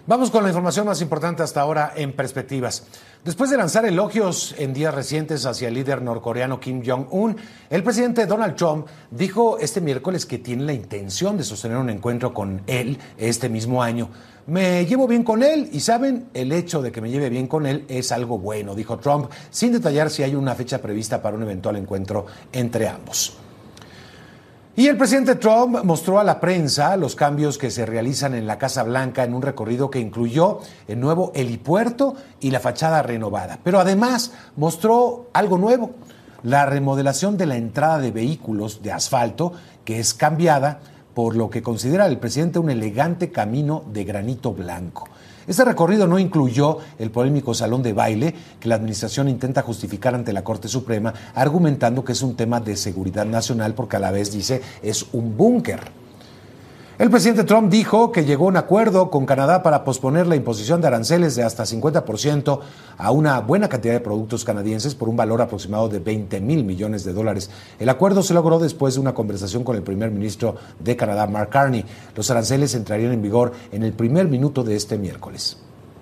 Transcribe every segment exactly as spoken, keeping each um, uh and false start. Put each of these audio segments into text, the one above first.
Vamos con la información más importante hasta ahora en Perspectivas. Después de lanzar elogios en días recientes hacia el líder norcoreano Kim Jong-un, el presidente Donald Trump dijo este miércoles que tiene la intención de sostener un encuentro con él este mismo año. Me llevo bien con él y, ¿saben? El hecho de que me lleve bien con él es algo bueno, dijo Trump, sin detallar si hay una fecha prevista para un eventual encuentro entre ambos. Y el presidente Trump mostró a la prensa los cambios que se realizan en la Casa Blanca en un recorrido que incluyó el nuevo helipuerto y la fachada renovada. Pero además mostró algo nuevo, la remodelación de la entrada de vehículos de asfalto, que es cambiada por lo que considera el presidente un elegante camino de granito blanco. Este recorrido no incluyó el polémico salón de baile que la administración intenta justificar ante la Corte Suprema, argumentando que es un tema de seguridad nacional porque a la vez dice es un búnker. El presidente Trump dijo que llegó a un acuerdo con Canadá para posponer la imposición de aranceles de hasta cincuenta por ciento a una buena cantidad de productos canadienses por un valor aproximado de veinte mil millones de dólares. El acuerdo se logró después de una conversación con el primer ministro de Canadá, Mark Carney. Los aranceles entrarían en vigor en el primer minuto de este miércoles.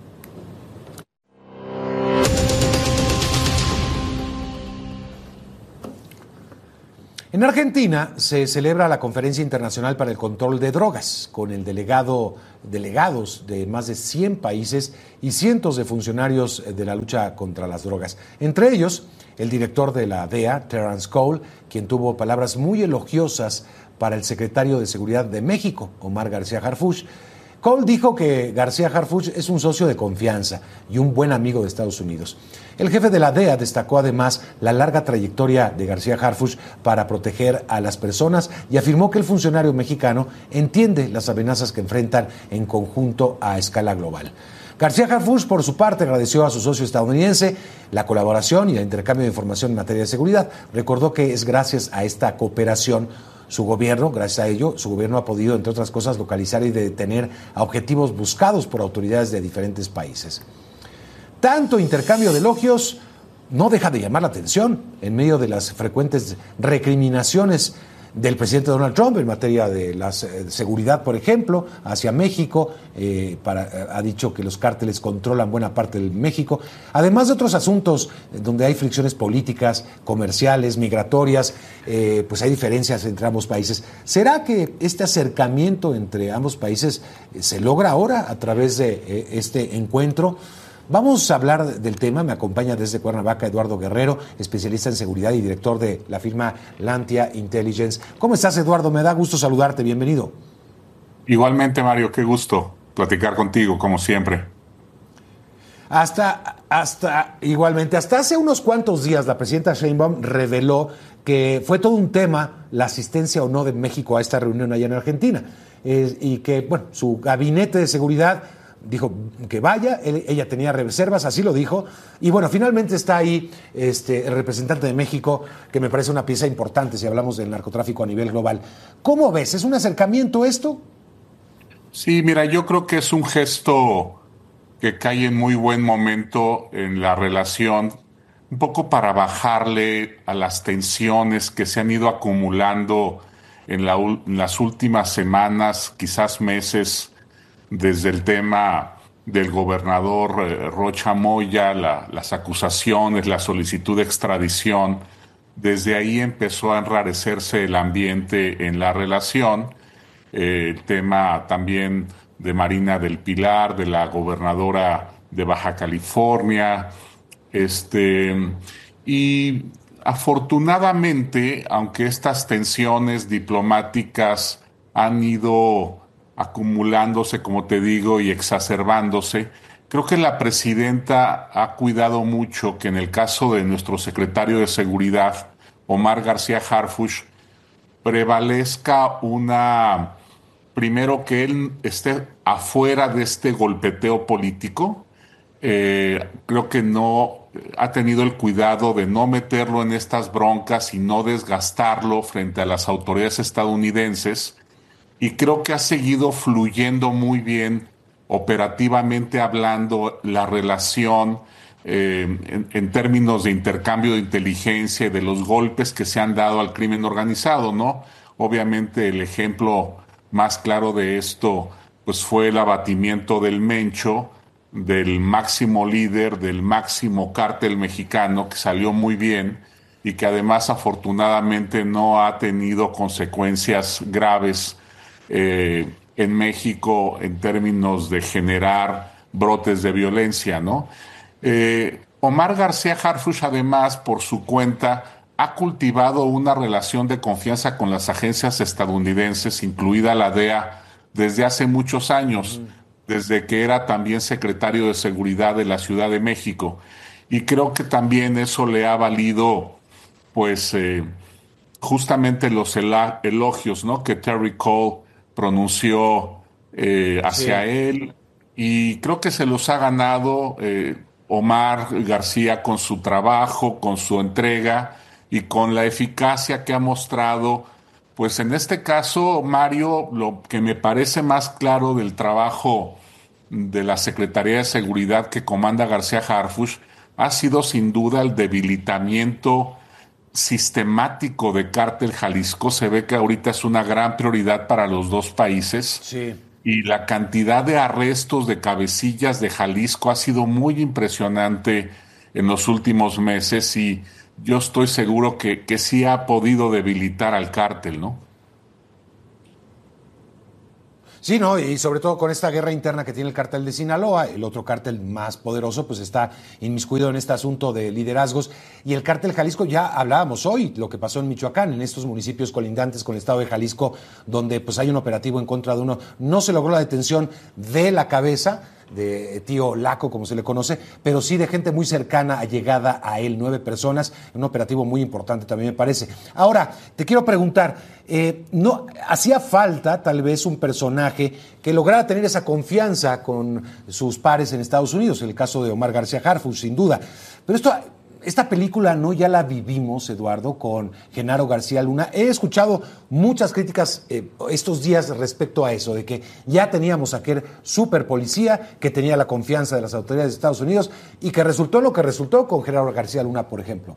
En Argentina se celebra la Conferencia Internacional para el Control de Drogas, con el delegado, delegados de más de cien países y cientos de funcionarios de la lucha contra las drogas. Entre ellos, el director de la D E A, Terrence Cole, quien tuvo palabras muy elogiosas para el secretario de Seguridad de México, Omar García Harfuch. Cole dijo que García Harfuch es un socio de confianza y un buen amigo de Estados Unidos. El jefe de la D E A destacó además la larga trayectoria de García Harfuch para proteger a las personas y afirmó que el funcionario mexicano entiende las amenazas que enfrentan en conjunto a escala global. García Harfuch, por su parte, agradeció a su socio estadounidense la colaboración y el intercambio de información en materia de seguridad. Recordó que es gracias a esta cooperación su gobierno, gracias a ello, su gobierno ha podido, entre otras cosas, localizar y detener a objetivos buscados por autoridades de diferentes países. Tanto intercambio de elogios no deja de llamar la atención en medio de las frecuentes recriminaciones del presidente Donald Trump en materia de la seguridad, por ejemplo, hacia México. Eh, para, ha dicho que los cárteles controlan buena parte de México, además de otros asuntos donde hay fricciones políticas, comerciales, migratorias, eh, pues hay diferencias entre ambos países. ¿Será que este acercamiento entre ambos países eh, se logra ahora a través de eh, este encuentro? Vamos a hablar del tema. Me acompaña desde Cuernavaca Eduardo Guerrero, especialista en seguridad y director de la firma Lantia Intelligence. ¿Cómo estás, Eduardo? Me da gusto saludarte. Bienvenido. Igualmente, Mario, qué gusto platicar contigo, como siempre. Hasta, hasta, igualmente, hasta hace unos cuantos días la presidenta Sheinbaum reveló que fue todo un tema la asistencia o no de México a esta reunión allá en Argentina. Eh, y que, bueno, su gabinete de seguridad dijo que vaya, él, ella tenía reservas, así lo dijo, y bueno, finalmente está ahí este, el representante de México, que me parece una pieza importante si hablamos del narcotráfico a nivel global. ¿Cómo ves? ¿Es un acercamiento esto? Sí, mira, yo creo que es un gesto que cae en muy buen momento en la relación, un poco para bajarle a las tensiones que se han ido acumulando en, la, en las últimas semanas, quizás meses, desde el tema del gobernador eh, Rocha Moya, la, las acusaciones, la solicitud de extradición. Desde ahí empezó a enrarecerse el ambiente en la relación. Eh, el tema también de Marina del Pilar, de la gobernadora de Baja California. Este, y afortunadamente, aunque estas tensiones diplomáticas han ido acumulándose, como te digo, y exacerbándose, creo que la presidenta ha cuidado mucho que en el caso de nuestro secretario de Seguridad, Omar García Harfuch, prevalezca una, primero que él esté afuera de este golpeteo político. Eh, creo que no ha tenido el cuidado de no meterlo en estas broncas y no desgastarlo frente a las autoridades estadounidenses. Y creo que ha seguido fluyendo muy bien, operativamente hablando, la relación eh, en, en términos de intercambio de inteligencia y de los golpes que se han dado al crimen organizado, ¿no? Obviamente el ejemplo más claro de esto pues fue el abatimiento del Mencho, del máximo líder, del máximo cártel mexicano, que salió muy bien y que además afortunadamente no ha tenido consecuencias graves eh, en México en términos de generar brotes de violencia, ¿no? Eh, Omar García Harfuch, además, por su cuenta, ha cultivado una relación de confianza con las agencias estadounidenses, incluida la D E A, desde hace muchos años, Ujú. desde que era también secretario de Seguridad de la Ciudad de México. Y creo que también eso le ha valido, pues, eh, justamente los ela- elogios, ¿no?, que Terry Cole pronunció eh, hacia Sí. él, y creo que se los ha ganado eh, Omar García con su trabajo, con su entrega y con la eficacia que ha mostrado. Pues en este caso, Mario, lo que me parece más claro del trabajo de la Secretaría de Seguridad que comanda García Harfuch ha sido sin duda el debilitamiento sistemático de Cártel Jalisco. Se ve que ahorita es una gran prioridad para los dos países, Sí. y la cantidad de arrestos de cabecillas de Jalisco ha sido muy impresionante en los últimos meses, y yo estoy seguro que, que sí ha podido debilitar al cártel, ¿no? Sí, no, y sobre todo con esta guerra interna que tiene el cártel de Sinaloa, el otro cártel más poderoso, pues está inmiscuido en este asunto de liderazgos. Y el cártel Jalisco, ya hablábamos hoy, lo que pasó en Michoacán, en estos municipios colindantes con el estado de Jalisco, donde pues hay un operativo en contra de uno. No se logró la detención de la cabeza, de tío Laco, como se le conoce, pero sí de gente muy cercana, allegada a él, nueve personas, un operativo muy importante también me parece. Ahora, te quiero preguntar, eh, ¿no hacía falta tal vez un personaje que lograra tener esa confianza con sus pares en Estados Unidos? El caso de Omar García Harfuch, sin duda. Pero esto... Esta película no ya la vivimos, Eduardo, con Genaro García Luna. He escuchado muchas críticas eh, estos días respecto a eso, de que ya teníamos a aquel super policía que tenía la confianza de las autoridades de Estados Unidos y que resultó lo que resultó con Genaro García Luna, por ejemplo.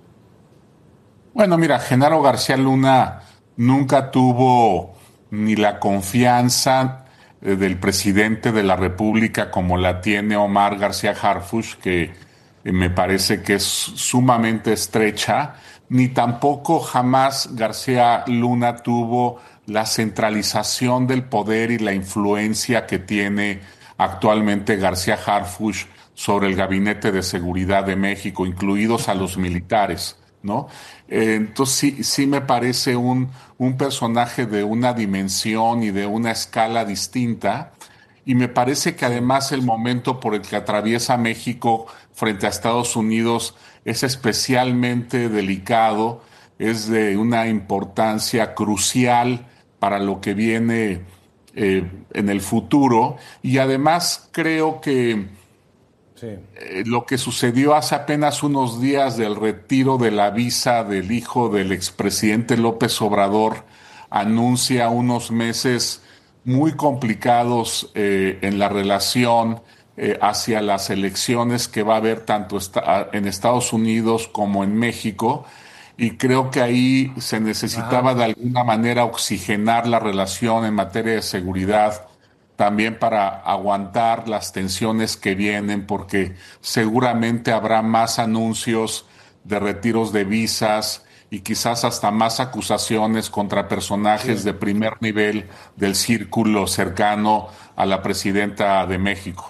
Bueno, mira, Genaro García Luna nunca tuvo ni la confianza eh, del presidente de la República como la tiene Omar García Harfuch, que eh, me parece que es sumamente estrecha, ni tampoco jamás García Luna tuvo la centralización del poder y la influencia que tiene actualmente García Harfuch sobre el Gabinete de Seguridad de México, incluidos a los militares, ¿no? Eh, entonces sí, sí me parece un, un personaje de una dimensión y de una escala distinta, y me parece que Sí. además el momento por el que atraviesa México frente a Estados Unidos es especialmente delicado, es de una importancia crucial para lo que viene eh, en el futuro, y además creo que Sí. eh, lo que sucedió hace apenas unos días del retiro de la visa del hijo del expresidente López Obrador anuncia unos meses muy complicados eh, en la relación eh, hacia las elecciones que va a haber tanto esta- en Estados Unidos como en México. Y creo que ahí se necesitaba Ajá. de alguna manera oxigenar la relación en materia de seguridad, también para aguantar las tensiones que vienen, porque seguramente habrá más anuncios de retiros de visas y quizás hasta más acusaciones contra personajes Sí. de primer nivel del círculo cercano a la presidenta de México.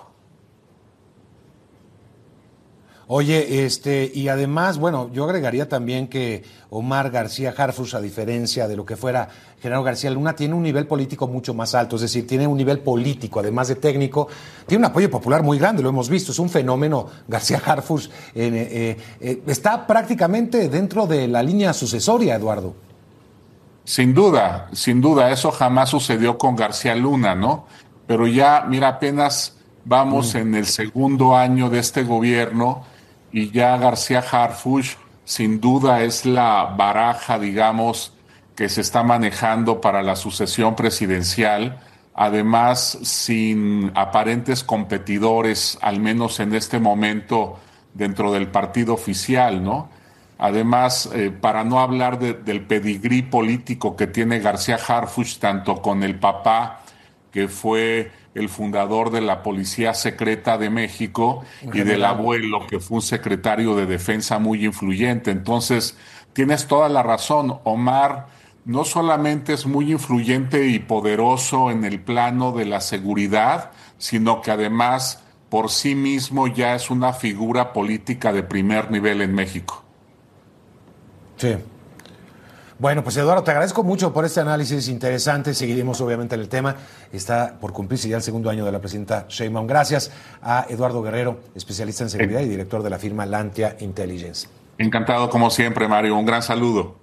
Oye, este, y además, bueno, yo agregaría también que Omar García Harfuch, a diferencia de lo que fuera Genaro García Luna, tiene un nivel político mucho más alto, es decir, tiene un nivel político, además de técnico, tiene un apoyo popular muy grande, lo hemos visto, es un fenómeno García Harfuch, eh, eh, eh, está prácticamente dentro de la línea sucesoria, Eduardo. Sin duda, sin duda, eso jamás sucedió con García Luna, ¿no? Pero ya, mira, apenas vamos Mm. en el segundo año de este gobierno, y ya García Harfuch sin duda es la baraja, digamos, que se está manejando para la sucesión presidencial, además sin aparentes competidores, al menos en este momento, dentro del partido oficial, ¿no? Además, eh, para no hablar de- del pedigrí político que tiene García Harfuch, tanto con el papá, que fue el fundador de la Policía Secreta de México, y del abuelo, que fue un secretario de Defensa muy influyente. Entonces, tienes toda la razón. Omar no solamente es muy influyente y poderoso en el plano de la seguridad, sino que además por sí mismo ya es una figura política de primer nivel en México. Sí. Bueno, pues Eduardo, te agradezco mucho por este análisis interesante. Seguiremos obviamente en el tema. Está por cumplirse ya el segundo año de la presidenta Sheinbaum. Gracias a Eduardo Guerrero, especialista en seguridad y director de la firma Lantia Intelligence. Encantado como siempre, Mario. Un gran saludo.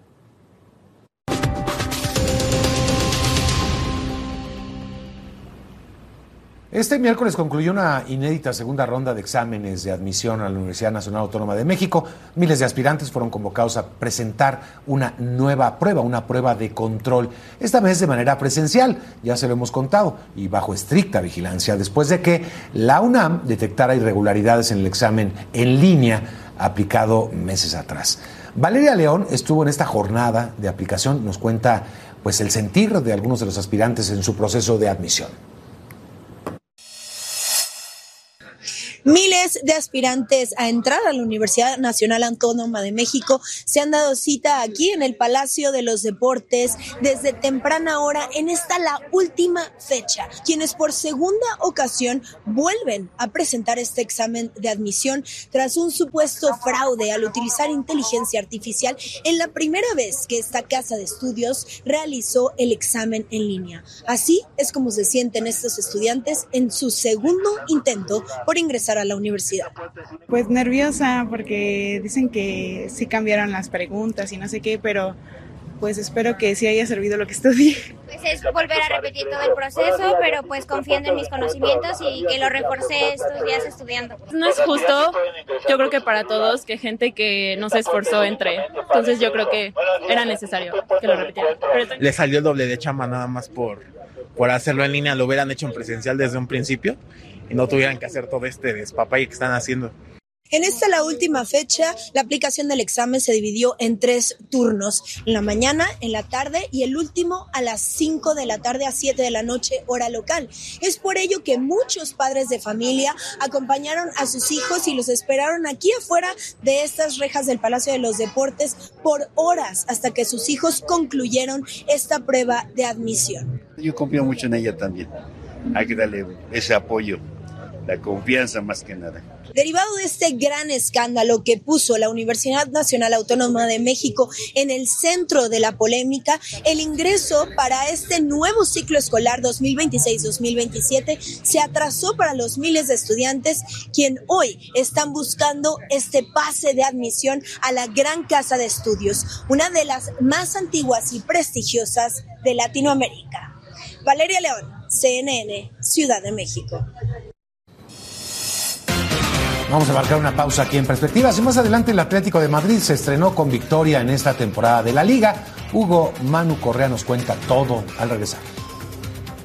Este miércoles concluyó una inédita segunda ronda de exámenes de admisión a la Universidad Nacional Autónoma de México. Miles de aspirantes fueron convocados a presentar una nueva prueba, una prueba de control, esta vez de manera presencial, ya se lo hemos contado, y bajo estricta vigilancia, después de que la UNAM detectara irregularidades en el examen en línea aplicado meses atrás. Valeria León estuvo en esta jornada de aplicación, nos cuenta pues el sentir de algunos de los aspirantes en su proceso de admisión. Miles de aspirantes a entrar a la Universidad Nacional Autónoma de México se han dado cita aquí en el Palacio de los Deportes desde temprana hora en esta la última fecha, quienes por segunda ocasión vuelven a presentar este examen de admisión tras un supuesto fraude al utilizar inteligencia artificial en la primera vez que esta casa de estudios realizó el examen en línea. Así es como se sienten estos estudiantes en su segundo intento por ingresar a la universidad. Pues nerviosa porque dicen que sí cambiaron las preguntas y no sé qué, pero pues espero que sí haya servido lo que estudié. Pues es volver a repetir todo el proceso, pero pues confiando en mis conocimientos y que lo reforcé estos días estudiando. No es justo, yo creo que para todos, que gente que no se esforzó entre. Entonces yo creo que era necesario que lo repitieran. Pero... Le salió el doble de chamba nada más por, por hacerlo en línea, lo hubieran hecho en presencial desde un principio y no tuvieran que hacer todo este despapalle que están haciendo. En esta la última fecha, la aplicación del examen se dividió en tres turnos, en la mañana, en la tarde y el último a las cinco de la tarde a siete de la noche, hora local. Es por ello que muchos padres de familia acompañaron a sus hijos y los esperaron aquí afuera de estas rejas del Palacio de los Deportes por horas hasta que sus hijos concluyeron esta prueba de admisión. Yo confío mucho en ella también. Hay que darle ese apoyo, la confianza más que nada. Derivado de este gran escándalo que puso la Universidad Nacional Autónoma de México en el centro de la polémica, el ingreso para este nuevo ciclo escolar dos mil veintiséis dos mil veintisiete se atrasó para los miles de estudiantes quien hoy están buscando este pase de admisión a la Gran Casa de Estudios, una de las más antiguas y prestigiosas de Latinoamérica. Valeria León, C N N, Ciudad de México. Vamos a marcar una pausa aquí en Perspectivas y más adelante el Atlético de Madrid se estrenó con victoria en esta temporada de la Liga. Hugo Manu Correa nos cuenta todo al regresar.